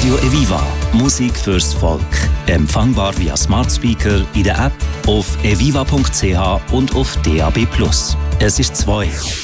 Radio Eviva. Musik fürs Volk. Empfangbar via Smart Speaker in der App, auf eviva.ch und auf DAB+. Es ist 2.